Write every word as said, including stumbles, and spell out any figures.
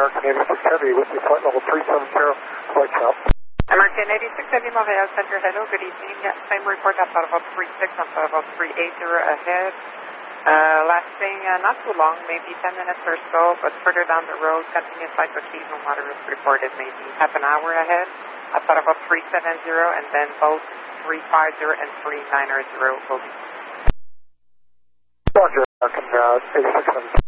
American eighty-six Heavy with you, flight level three seven zero, flight count. American eighty-six Heavy, Montreal Center, hello, good evening. Same report up at about three six, up at about three eighty ahead. Uh, lasting uh, not too long, maybe ten minutes or so, but further down the road, continuous flight with occasional water is reported maybe half an hour ahead. Up at about three seven zero, and then both three five zero and three nine zero will be. Roger, American uh, eighty-six Heavy.